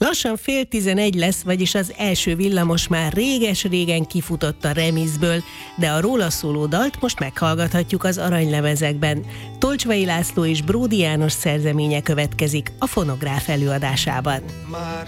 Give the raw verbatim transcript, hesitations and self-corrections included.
Lassan fél tizenegy lesz, vagyis az első villamos már réges-régen kifutott a remizből, de a róla szóló dalt most meghallgathatjuk az aranylemezekben. Tolcsvai László és Bródi János szerzeménye következik a Fonográf előadásában. Már